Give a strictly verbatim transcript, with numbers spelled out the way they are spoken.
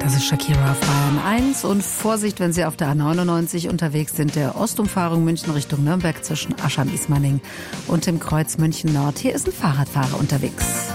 Das ist Shakira auf Bayern eins und Vorsicht, wenn Sie auf der A neunundneunzig unterwegs sind, der Ostumfahrung München Richtung Nürnberg zwischen Aschheim-Ismaning und dem Kreuz München Nord. Hier ist ein Fahrradfahrer unterwegs.